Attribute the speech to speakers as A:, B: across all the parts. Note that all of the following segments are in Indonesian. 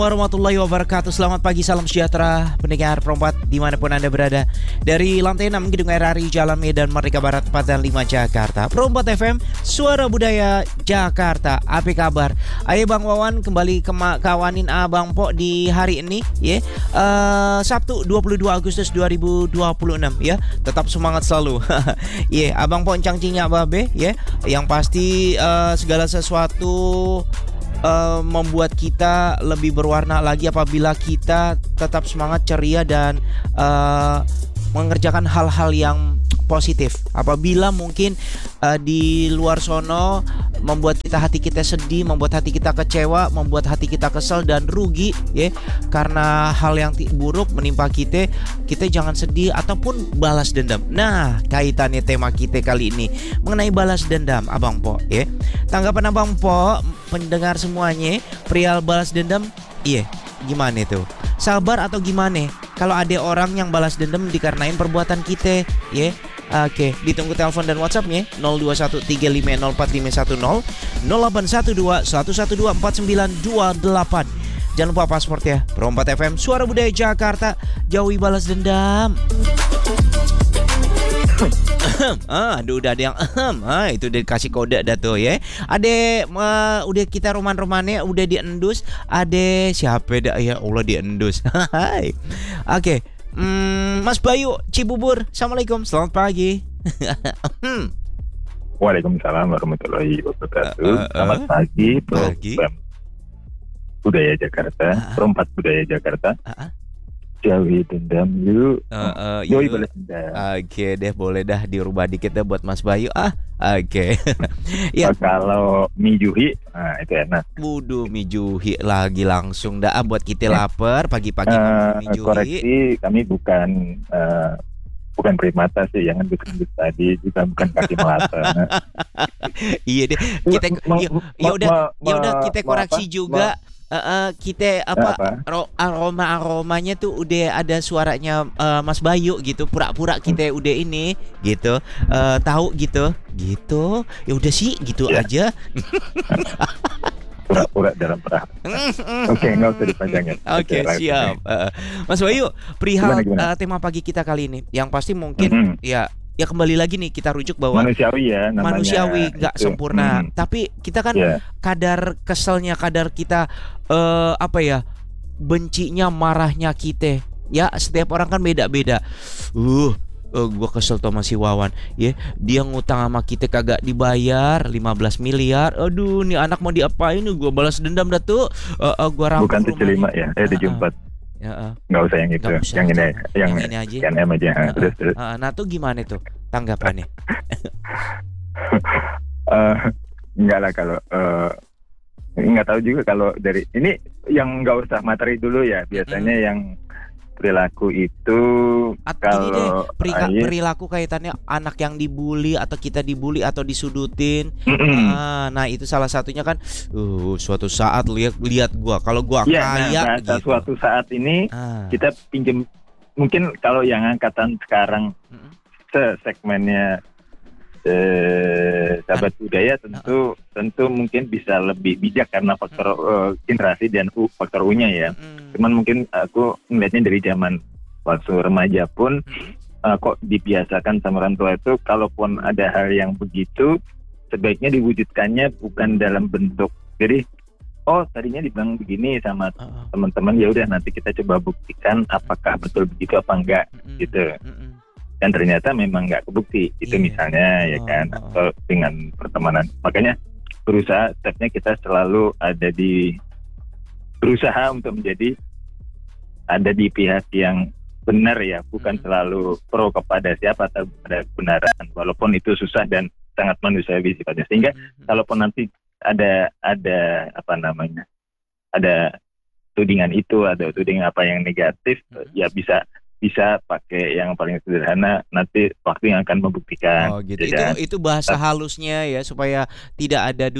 A: Warahmatullahi wabarakatuh. Selamat pagi, salam sejahtera pendengar perempat dimanapun Anda berada. Dari lantai 6 Gedung RRI Jalan Medan Merdeka Barat 4 dan 5 Jakarta. Perempat FM, Suara Budaya Jakarta. Apa kabar? Ayo Bang Wawan kembali kawanin Abang Po di hari ini ya. Sabtu 22 Agustus 2026 ya. Tetap semangat selalu. Ya, Abang Po encang cinya babe ya. Yang pasti segala sesuatu membuat kita lebih berwarna lagi apabila kita tetap semangat, ceria dan mengerjakan hal-hal yang positif. Apabila mungkin di luar sono membuat hati kita sedih, membuat hati kita kecewa, membuat hati kita kesal dan rugi ya karena hal yang buruk menimpa kita jangan sedih ataupun balas dendam. Nah, kaitannya tema kita kali ini mengenai balas dendam Abang Po ya. Tanggapan Abang Po, pendengar semuanya, perihal balas dendam, iya, gimana itu? Sabar atau gimana? Kalau ada orang yang balas dendam dikarenain perbuatan kita, ya. Oke, ditunggu telepon dan WhatsApp-nya 0213504510 0812-112-4928. Jangan lupa paspor ya. Perempat FM Suara Budaya Jakarta, jauhi balas dendam. Udah ada yang itu udah kasih kode dah tuh ya. Ada udah kita roman-romannya udah diendus. Ada siapa dah ya Allah diendus. Hai. Oke. Mas Bayu Cibubur, Assalamualaikum, selamat pagi.
B: Waalaikumsalam warahmatullahi wabarakatuh. Selamat pagi, program Budaya Jakarta, Perempat Budaya Jakarta. Jauhi dendam yuk. Jauhi balas dendam.
A: Oke deh, boleh dah dirubah dikit deh buat Mas Bayu. Oke.
B: Ya. Kalau mijuhi, itu enak.
A: Wuduh, mijuhi lagi langsung dah buat kita lapar pagi-pagi mijuhi.
B: Koreksi, kami bukan primata sih, jangan gendut tadi, juga bukan kaki melata.
A: Iya deh. Kita ya udah kita koreksi juga. Kita aromanya tuh udah ada suaranya Mas Bayu gitu, pura-pura kita udah ini gitu, tahu gitu ya udah sih gitu ya. Aja
B: pura-pura dalam perahu. Oke, nggak usah dipanjangin.
A: Oke, siap. Mas Bayu, perihal tema pagi kita kali ini yang pasti mungkin ya kembali lagi nih kita rujuk bahwa
B: manusiawi ya namanya.
A: Manusiawi nggak sempurna. Tapi kita kan kadar keselnya, kadar kita bencinya, marahnya kita. Ya setiap orang kan beda-beda. Gua kesel tuh sama si Wawan. Ya, dia ngutang sama kita kagak dibayar 15 miliar. Aduh, nih anak mau diapain? Gua balas dendam dah tuh. Gua rampok.
B: Bukan 75 ya. 74. Nggak usah yang itu, yang ini aja, yang M aja. Terus.
A: Nah tuh gimana tuh tanggapannya?
B: Enggak lah kalau nggak tahu juga kalau dari ini yang nggak usah materi dulu ya. Biasanya yang perilaku itu kalau
A: perilaku kaitannya anak yang dibully atau kita dibully atau disudutin. Nah itu salah satunya kan suatu saat lihat gua kalau gua kaya gitu.
B: Suatu saat ini kita pinjem, mungkin kalau yang angkatan sekarang segmennya sahabat budaya tentu mungkin bisa lebih bijak karena faktor generasi dan faktor U-nya ya. Cuman mungkin aku melihatnya dari zaman waktu remaja pun kok dibiasakan sama orang tua itu kalaupun ada hal yang begitu sebaiknya diwujudkannya bukan dalam bentuk jadi tadinya dibilang begini sama teman-teman, ya udah nanti kita coba buktikan apakah betul begitu apa enggak gitu. Dan ternyata memang nggak kebukti itu misalnya ya kan, atau dengan pertemanan. Makanya stepnya kita selalu berusaha untuk menjadi ada di pihak yang benar ya, bukan selalu pro kepada siapa atau pada kebenaran, walaupun itu susah dan sangat manusiawi sifatnya. Sehingga kalaupun nanti ada tudingan itu, ada tudingan apa yang negatif, ya bisa pakai yang paling sederhana, nanti waktu yang akan membuktikan.
A: Gitu. Ya. Itu bahasa halusnya ya, supaya tidak ada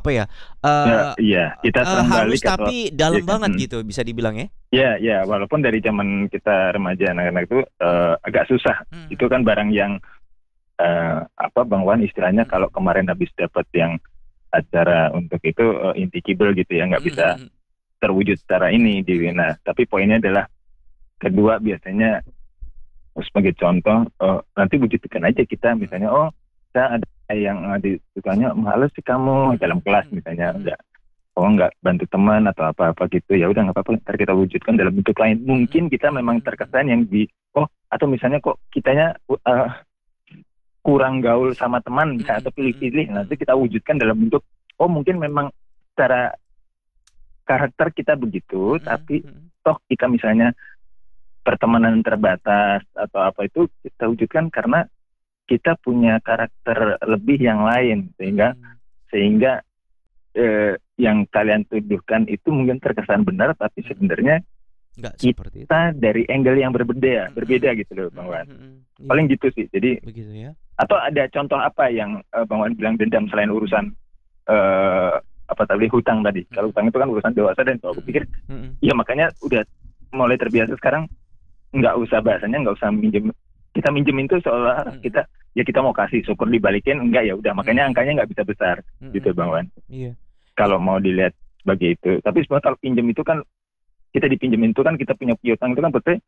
B: kita serang
A: halus
B: balik
A: tapi dalam banget gitu bisa dibilang ya.
B: Ya, walaupun dari zaman kita remaja anak-anak itu agak susah. Itu kan barang yang Bang Wan istilahnya kalau kemarin habis dapat yang acara untuk itu intikibel gitu ya, nggak bisa terwujud secara ini. Nah, tapi poinnya adalah kedua biasanya sebagai contoh nanti wujudkan aja kita misalnya kita ada yang ditanya males sih kamu dalam kelas misalnya nggak bantu teman atau apa-apa gitu, ya udah nggak apa-apa, ntar kita wujudkan dalam bentuk lain. Mungkin kita memang terkesan yang atau misalnya kok kitanya kurang gaul sama teman misalnya, atau pilih-pilih, nanti kita wujudkan dalam bentuk mungkin memang secara karakter kita begitu, tapi toh kita misalnya pertemanan terbatas atau apa itu kita wujudkan karena kita punya karakter lebih yang lain, sehingga yang kalian tuduhkan itu mungkin terkesan benar, tapi sebenarnya kita dari angle yang berbeda gitu loh Bang Wan. Paling gitu sih. Jadi begitu ya. Atau ada contoh apa yang Bang Wan bilang dendam selain urusan hutang tadi? Kalau hutang itu kan urusan dewasa, dan aku pikir ya makanya udah mulai terbiasa sekarang nggak usah minjem. Kita minjem itu seolah kita mau kasih, syukur dibalikin, enggak ya udah, makanya angkanya nggak bisa besar gitu Bang Wan. Iya. Kalau mau dilihat sebagai itu, tapi sebenarnya kalau pinjam itu kan kita dipinjemin itu kan kita punya piutang itu kan berarti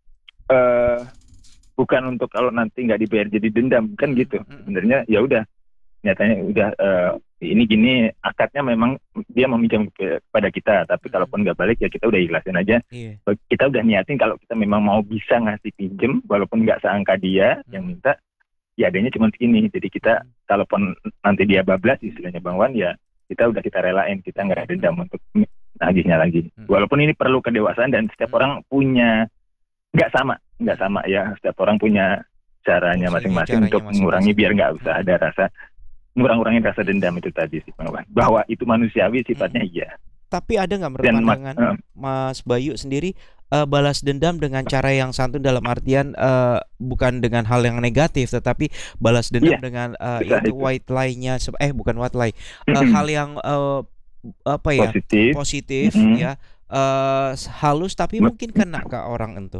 B: bukan untuk kalau nanti nggak dibayar jadi dendam kan gitu. Sebenarnya ya udah, nyatanya udah ini gini, akadnya memang dia meminjam kepada kita, tapi kalaupun nggak balik ya kita udah ikhlasin aja. Kita udah niatin kalau kita memang mau bisa ngasih pinjem walaupun nggak seangka dia yang minta, ya adanya cuma segini. Jadi kita kalaupun nanti dia bablas istilahnya Bang Wan, ya kita relain, kita nggak dendam untuk nagihnya lagi. Walaupun ini perlu kedewasaan dan setiap orang punya nggak sama ya, setiap orang punya caranya masing-masing untuk mengurangi biar nggak usah ada ngurangin rasa dendam itu tadi sih Bang Wan. Bahwa itu manusiawi sifatnya iya.
A: Tapi ada nggak menurut pandangan Mas Bayu sendiri balas dendam dengan cara yang santun, dalam artian bukan dengan hal yang negatif, tetapi balas dendam dengan itu white lie-nya bukan white lie, hal yang positif ya, halus tapi mungkin kena ke orang itu.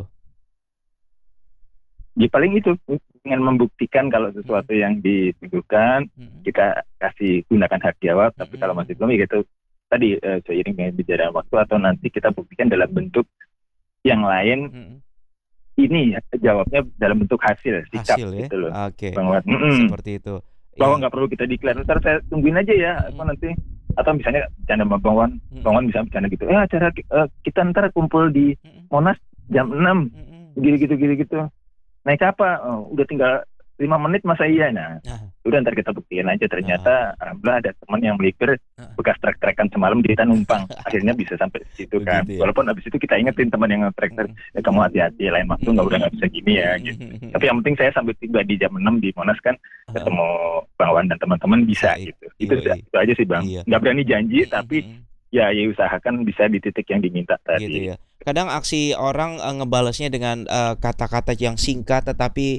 B: Ya paling itu dengan membuktikan kalau sesuatu yang dituduhkan kita kasih gunakan hak jawab, tapi kalau masih belum ya gitu tadi seiring dengan berjalannya waktu atau nanti kita buktikan dalam bentuk yang lain. Ini jawabnya dalam bentuk hasil sikap ya? Gitu loh.
A: Oke. Seperti itu.
B: Bahwa nggak perlu kita declare, ntar saya tungguin aja ya nanti, atau misalnya bercanda sama Bang Wan bisa bercanda gitu. Acara kita ntar kumpul di Monas jam 6 gitu. Naik apa? Udah tinggal 5 menit masa iya. Nah, udah ntar kita buktiin aja. Ternyata alhamdulillah ada teman yang melipir bekas trek-trekan semalam kita numpang. Akhirnya bisa sampai situ kan. Ya. Walaupun abis itu kita ingetin teman yang trek-trek, kamu hati-hati, lain waktu nggak bisa gini ya. Gitu. Tapi yang penting saya sampai tiba di jam 6 di Monas kan, ketemu Bang Wan dan teman-teman bisa gitu. Itu aja sih Bang. Nggak berani janji, tapi ya usahakan bisa di titik yang diminta tadi.
A: Gitu ya. Kadang aksi orang ngebalasnya dengan kata-kata yang singkat tetapi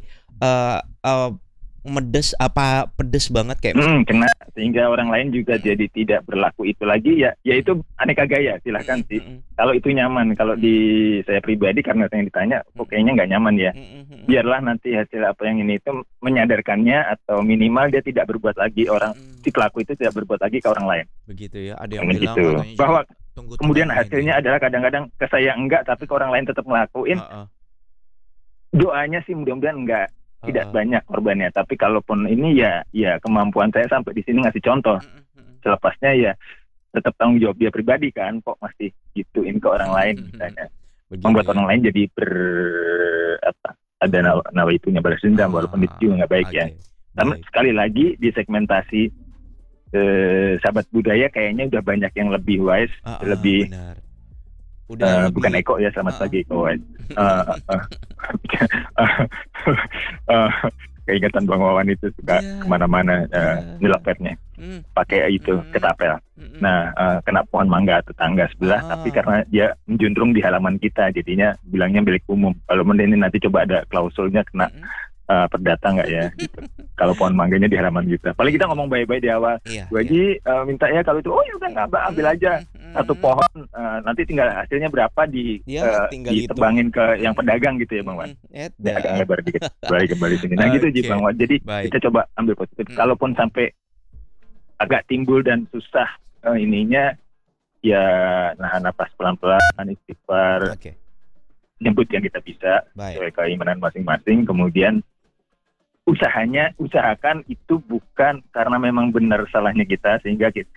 A: pedes banget kayak
B: kena, sehingga orang lain juga jadi tidak berlaku itu lagi ya itu aneka gaya, silahkan sih. Kalau itu nyaman, kalau di saya pribadi karena saya yang ditanya kok kayaknya nggak nyaman ya, biarlah nanti hasil apa yang ini itu menyadarkannya, atau minimal dia tidak berbuat lagi, si pelaku itu tidak berbuat lagi ke orang lain.
A: Begitu ya, ada yang bilang
B: gitu. Bahwa kemudian hasilnya adalah kadang-kadang ke saya enggak, tapi ke orang lain tetap ngelakuin. Doanya sih mudah-mudahan enggak, tidak banyak korbannya, tapi kalaupun ini ya kemampuan saya sampai di sini ngasih contoh. Selepasnya ya tetap tanggung jawab dia pribadi kan, kok masih gituin ke orang lain misalnya. Membuat orang lain jadi ada nawa itunya balas dendam, walaupun itu juga nggak baik ya. Tapi sekali lagi di segmentasi sahabat budaya kayaknya udah banyak yang lebih wise, lebih bukan Eko ya, selamat pagi Eko wise. Keingatan Bang Wawan itu suka kemana-mana nyelopetnya pakai itu ketapel. Nah kena pohon mangga tetangga sebelah, tapi karena dia menjuntrung di halaman kita, jadinya bilangnya milik umum. Kalau ini nanti coba ada klausulnya kena perdata nggak ya gitu. Kalau pohon mangganya di halaman kita, paling kita ngomong baik-baik di awal. Bu Haji minta ya kalau itu, ya udah nggak ambil aja satu pohon, nanti tinggal hasilnya berapa ditebangin ke yang pedagang gitu ya Bang Wan. Agak lebar dikit, kembali sini. Nah gitu Bang Wan. Jadi kita coba ambil positif. Kalaupun sampai agak timbul dan susah ininya, ya nahan napas pelan-pelan, istighfar,
A: Oke.
B: jemput yang kita bisa
A: Baik.
B: sesuai keimanan masing-masing. Kemudian usahakan itu bukan karena memang benar salahnya kita, sehingga kita,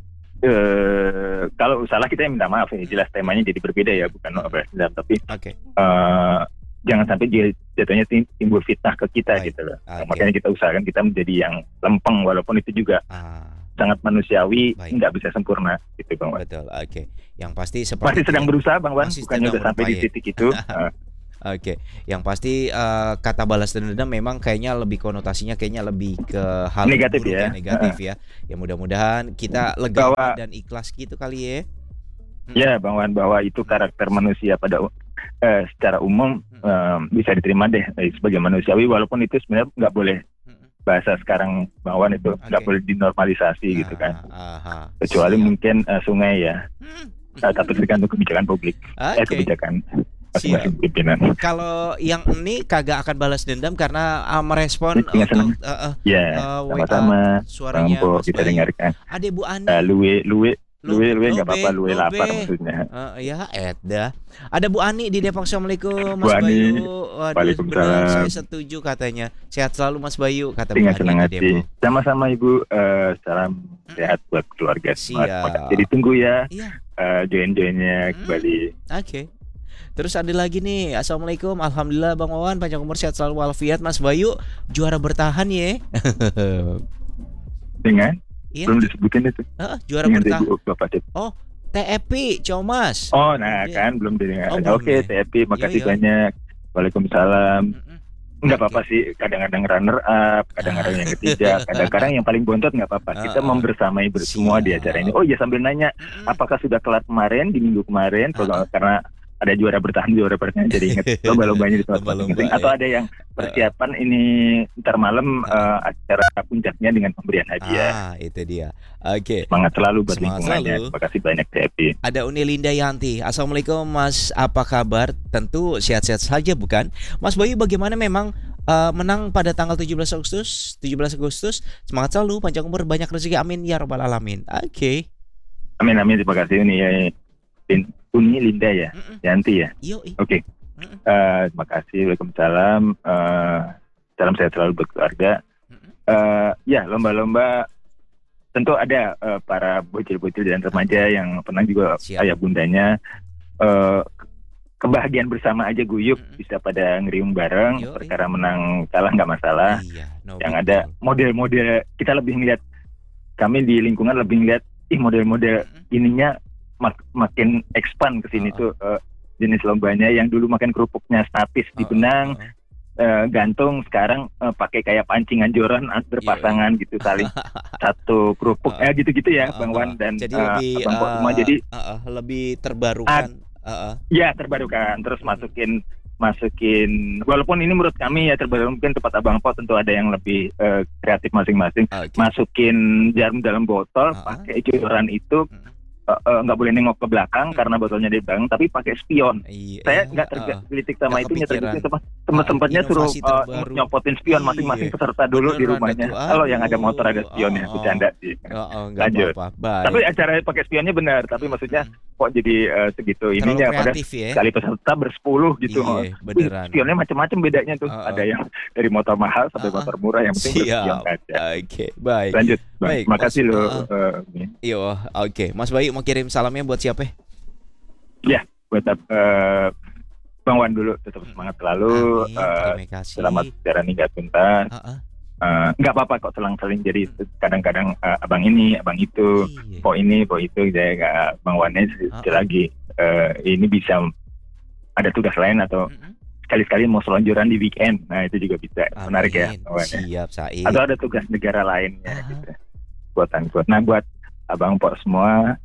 B: kalau salah kita yang minta maaf. Ini jelas temanya jadi berbeda ya, bukan balas dendam, tapi
A: Oke.
B: jangan sampai jatuhnya timbul fitnah ke kita
A: Baik.
B: gitu loh.
A: Oke.
B: Makanya kita usahakan kita menjadi yang lempeng, walaupun itu juga sangat manusiawi,
A: Baik.
B: nggak bisa sempurna gitu Bang Wan.
A: Betul. Oke. Yang pasti seperti
B: Masih
A: itu
B: sedang
A: ya.
B: berusaha Bang Wan,
A: Masih
B: bukannya
A: sedang
B: udah sampai di
A: berupaya.
B: titik itu.
A: Oke, yang pasti kata balas dendam memang kayaknya lebih konotasinya kayaknya lebih ke hal yang
B: Negatif
A: buruk
B: ya.
A: negatif ya. Ya mudah-mudahan kita lega
B: Bahwa-
A: dan ikhlas gitu kali ya.
B: Ya Bang Wan, bahwa itu karakter manusia pada secara umum bisa diterima deh sebagai manusiawi, walaupun itu sebenarnya nggak boleh, bahasa sekarang Bang Wan itu nggak
A: Oke.
B: boleh dinormalisasi gitu kan. Kecuali
A: Siap.
B: mungkin sungai ya. Tapi tergantung kebijakan publik,
A: Oke.
B: kebijakan masing-masing pimpinan.
A: Kalau yang ini kagak akan balas dendam karena merespon
B: Dengan senang.
A: untuk
B: Ya,
A: WA
B: sama-sama.
A: suaranya
B: Bang Po,
A: Mas
B: kita
A: Bayu.
B: dengarkan.
A: Ada Bu Ani.
B: Luwe nggak apa-apa, luwe
A: Lobe.
B: lapar maksudnya.
A: Ya, Edda. Ada Bu Ani di Depok. Assalamualaikum Mas
B: Bu Ani.
A: Bayu. Waduh,
B: Waalaikumsalam.
A: benar, saya setuju katanya. Sehat selalu Mas Bayu, kata Bu
B: Dengan senang
A: Ani di
B: hati.
A: Depok.
B: Sama-sama Ibu, salam sehat buat keluarga semua.
A: Siap.
B: Terima kasih. Ditunggu ya
A: Iya,
B: join-joinnya kembali.
A: oke. Terus ada lagi nih. Assalamualaikum. Alhamdulillah Bang Wawan, panjang umur, sehat selalu walafiat. Mas Bayu juara bertahan ya.
B: Dengan
A: Iya.
B: belum disebutin itu.
A: Juara
B: Dengan
A: bertahan.
B: Ibu Bapak Dep.
A: TEP, Comas.
B: Oh, nah
A: Iya.
B: kan belum didengar.
A: Oh, belum
B: Oke,
A: ya.
B: TFP, makasih
A: Iya.
B: banyak. Waalaikumsalam. Nggak
A: Oke.
B: apa-apa sih, kadang-kadang runner up, kadang-kadang yang ketiga, kadang-kadang yang paling bontot nggak apa-apa. Kita membersamai semua di acara ini. Oh iya, sambil nanya, apakah sudah kelar kemarin, di minggu kemarin, karena ada juara bertahan jadi ingat lomba-lombanya di tempat
A: Lomba-lomba,
B: masing-masing. Atau ada yang persiapan ini ntar malam acara puncaknya dengan pemberian hadiah.
A: Itu dia. Oke.
B: Semangat selalu buat
A: Semangat
B: lingkungannya.
A: selalu.
B: Terima kasih banyak TFP.
A: Ada Uni Linda Yanti. Assalamualaikum Mas, apa kabar? Tentu sehat-sehat saja bukan? Mas Bayu bagaimana memang menang pada tanggal 17 Agustus. Semangat selalu, panjang umur, banyak rezeki. Amin ya rabbal alamin. Oke.
B: Amin, terima kasih Uni Linda ya, Yanti ya.
A: Yoi.
B: Oke. Terima kasih. Waalaikumsalam. Salam sehat selalu buat keluarga. Ya, lomba-lomba tentu ada para bocil-bocil dan remaja yang pernah juga
A: Siap.
B: ayah bundanya kebahagiaan bersama aja guyup, bisa pada ngeriung bareng.
A: Yoi.
B: Perkara menang kalah nggak masalah.
A: Iya, no
B: Yang
A: big
B: ada
A: deal.
B: model-model, kita lebih ngeliat, kami di lingkungan lebih ngeliat model-model ininya makin expand ke sini tuh jenis lombanya. Yang dulu makan kerupuknya statis di benang, gantung, sekarang pakai kayak pancingan joran berpasangan gitu, saling satu kerupuk gitu-gitu ya Bang Wan dan
A: jadi lebih
B: Abang Po semua. Jadi
A: lebih terbarukan.
B: ya terbarukan, terus masukin walaupun ini menurut kami ya terbaru, mungkin tempat Abang Po tentu ada yang lebih kreatif masing-masing.
A: Oke.
B: Masukin jarum dalam botol, pakai joran itu nggak boleh nengok ke belakang karena botolnya di belakang, tapi pakai spion.
A: Iya,
B: Saya nggak tergelitik sama
A: nggak
B: itu,
A: kepikiran.
B: sempatnya suruh
A: Inovasi terbaru.
B: nyopotin spion masing-masing peserta dulu di
A: Beneran
B: rumahnya.
A: atuh.
B: Kalau yang ada motor ada
A: Aduh,
B: spionnya, bercanda sih.
A: Nggak
B: Lanjut.
A: apa-apa. Baik.
B: Tapi acara pakai spionnya benar, tapi maksudnya kok jadi segitu
A: Terlalu
B: ininya, pada
A: kreatif ya.
B: sekali peserta bersepuluh gitu.
A: Iya, beneran.
B: Spionnya macam-macam bedanya tuh. Ada yang dari motor mahal sampai motor murah, yang penting berspion
A: Siap.
B: aja.
A: Oke, baik.
B: Lanjut, Bang.
A: Baik,
B: Makasih
A: Mas.
B: loh.
A: Iya, oke. Mas Bayu mau kirim salamnya buat siapa?
B: Ya, buat Bang Wan dulu, tetap semangat selalu.
A: Amin, terima kasih.
B: Selamat jalani nggak tuntas. Nggak apa-apa kok selang-seling, jadi kadang-kadang abang ini, abang itu,
A: Iya.
B: po ini, po itu, jadi nggak Bang Wannya lagi. Ini bisa ada tugas lain atau sekali-sekali mau selonjoran di weekend, nah itu juga bisa. Menarik ya,
A: Amin.
B: Bang Wan ya.
A: Siap, Said.
B: Atau ada tugas negara lainnya gitu. Buat. Nah, buat abang po semua,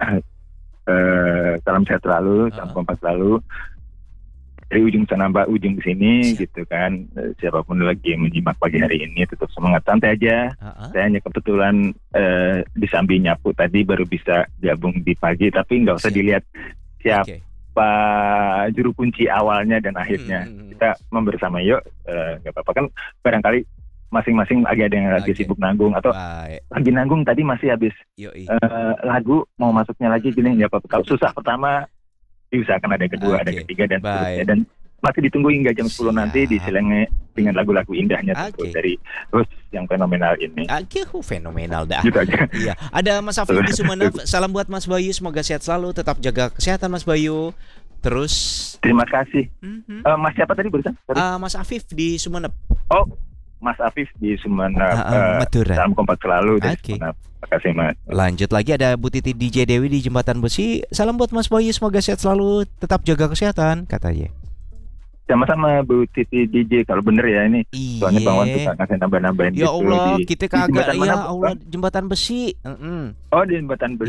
B: salam sehat selalu, salam kompak selalu. Dari ujung sana mbak ujung ke sini gitu kan. Siapapun lagi yang menyimak pagi hari ini tetap semangat, santai aja. Saya hanya kebetulan disambi nyapu tadi baru bisa gabung di pagi, tapi nggak usah dilihat siapa juru kunci awalnya dan akhirnya. Kita membersama yuk, nggak apa-apa kan, barangkali masing-masing ada yang lagi
A: Oke.
B: sibuk nanggung atau
A: Baik.
B: lagi nanggung tadi masih habis
A: Yoi.
B: lagu mau masuknya lagi gini ya apa kalau susah pertama diusahakan ada kedua ada
A: Oke,
B: ketiga dan seterusnya
A: baik.
B: dan masih ditunggu hingga jam 10 nanti
A: Siap.
B: diselengi dengan lagu-lagu indahnya tentu
A: Oke.
B: dari Rus yang fenomenal ini
A: Fenomenal dah.
B: gitu aja.
A: Iya, ada Mas Afif di Sumeneb. Salam buat Mas Bayu, semoga sehat selalu, tetap jaga kesehatan Mas Bayu. Terus
B: Terima kasih.
A: mhm.
B: Mas siapa tadi barusan? Sorry.
A: Mas Afif di Sumeneb.
B: Oh, Mas Afif di Sumeneb.
A: Madura.
B: Salam kompak selalu dari
A: Oke.
B: Sumeneb. Terima kasih Mas.
A: Lanjut lagi ada Bu Titi DJ Dewi di Jembatan Besi. Salam buat Mas Bayu, semoga sehat selalu, tetap jaga kesehatan katanya.
B: Sama-sama Bu Titi DJ kalau bener ya ini. Soalnya Bang Wan suka ngasih nambah-nambahin
A: Ya
B: gitu
A: Allah,
B: di
A: kita
B: jembatan
A: kagak
B: mana,
A: ya
B: Bang?
A: Allah, jembatan besi.
B: Oh di jembatan